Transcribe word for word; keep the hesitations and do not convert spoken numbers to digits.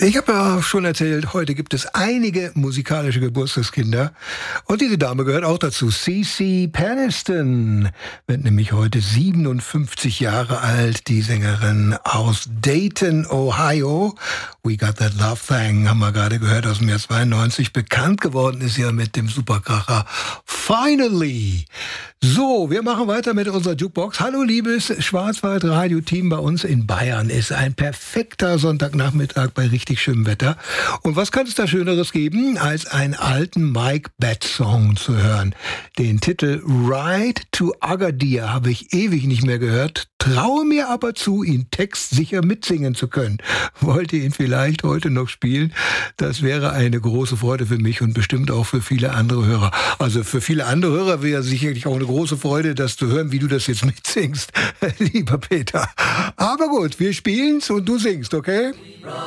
Ich habe ja schon erzählt, heute gibt es einige musikalische Geburtstagskinder. Und diese Dame gehört auch dazu. CeCe Peniston wird nämlich heute siebenundfünfzig Jahre alt. Die Sängerin aus Dayton, Ohio. We Got That Love Thing haben wir gerade gehört aus dem Jahr zweiundneunzig. Bekannt geworden ist ja mit dem Superkracher Finally. So, wir machen weiter mit unserer Jukebox. Hallo liebes Schwarzwald-Radio-Team, bei uns in Bayern ist ein perfekter Sonntagnachmittag bei richtig schönem Wetter. Und was kann es da Schöneres geben, als einen alten Mike Betts-Song zu hören? Den Titel Ride to Agadir habe ich ewig nicht mehr gehört, traue mir aber zu, ihn textsicher mitsingen zu können. Wollt ihr ihn vielleicht heute noch spielen? Das wäre eine große Freude für mich und bestimmt auch für viele andere Hörer. Also für viele andere Hörer wäre sicherlich auch eine große Freude, das zu hören, wie du das jetzt mitsingst, lieber Peter. Aber gut, wir spielen's und du singst, okay?